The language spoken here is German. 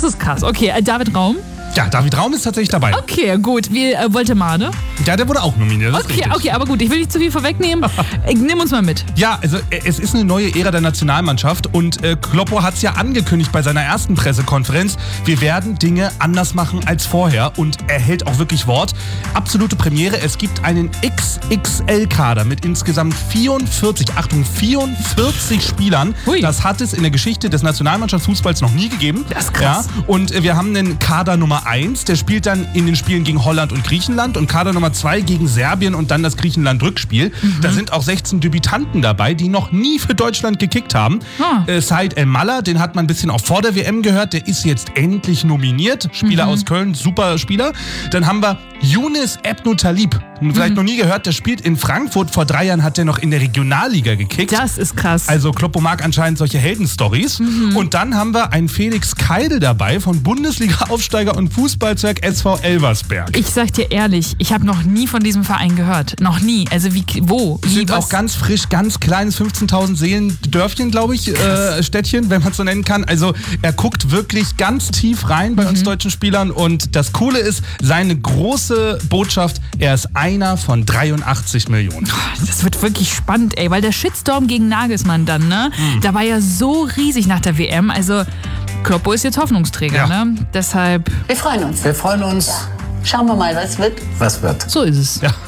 ist krass. Okay, David Raum? Ja, David Raum ist tatsächlich dabei. Okay, gut. Wie Woltemade? Ja, der wurde auch nominiert. Okay, aber gut, ich will nicht zu viel vorwegnehmen. Nimm uns mal mit. Ja, also es ist eine neue Ära der Nationalmannschaft und Kloppo hat es ja angekündigt bei seiner ersten Pressekonferenz. Wir werden Dinge anders machen als vorher und er hält auch wirklich Wort. Absolute Premiere, es gibt einen XXL-Kader mit insgesamt 44 Spielern. Hui. Das hat es in der Geschichte des Nationalmannschaftsfußballs noch nie gegeben. Das ist krass. Ja, und wir haben einen Kader Nummer 1, der spielt dann in den Spielen gegen Holland und Griechenland und Kader Nummer 2 gegen Serbien und dann das Griechenland-Rückspiel. Da sind auch 16 Debütanten dabei, die noch nie für Deutschland gekickt haben. Said El Malla, den hat man ein bisschen auch vor der WM gehört, der ist jetzt endlich nominiert. Spieler aus Köln, super Spieler. Dann haben wir Younes Ebnou Talib, vielleicht noch nie gehört, der spielt in Frankfurt. Vor 3 Jahren hat er noch in der Regionalliga gekickt. Das ist krass. Also Kloppo mag anscheinend solche Heldenstories. Und dann haben wir einen Felix Keidel dabei von Bundesliga-Aufsteiger und Fußballzwerg SV Elversberg. Ich sag dir ehrlich, ich habe noch nie von diesem Verein gehört. Noch nie. Also wo? Sind auch ganz frisch, ganz kleines 15.000 Seelen Dörfchen, glaube ich, Städtchen, wenn man es so nennen kann. Also er guckt wirklich ganz tief rein bei uns deutschen Spielern und das Coole ist, seine große Botschaft, er ist einer von 83 Millionen. Das wird wirklich spannend, ey, weil der Shitstorm gegen Nagelsmann dann, ne? Da war ja so riesig nach der WM, also Kloppo ist jetzt Hoffnungsträger, ne? Deshalb... Wir freuen uns. Wir freuen uns. Schauen wir mal, was wird. Was wird? So ist es. Ja.